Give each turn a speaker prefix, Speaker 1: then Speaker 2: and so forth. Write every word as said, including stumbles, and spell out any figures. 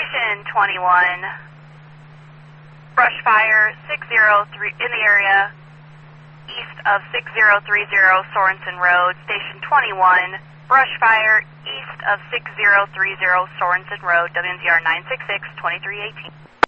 Speaker 1: Station twenty-one, brush fire six zero three in the area east of six zero three zero Sorensen Road. Station twenty-one, brush fire east of six zero three zero Sorensen Road, W N Z R nine six six, twenty-three eighteen.